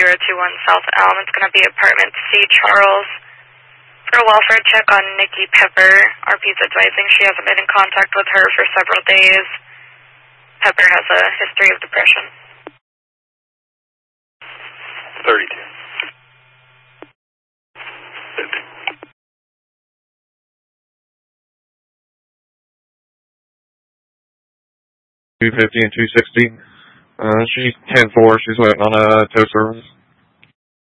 South Elm. It's going to be apartment C, Charles. For a welfare check on Nikki Pepper, RP's advising she hasn't been in contact with her for several days. Pepper has a history of depression. 32. 250 and 260. She's 10-4. She's waiting on a tow service.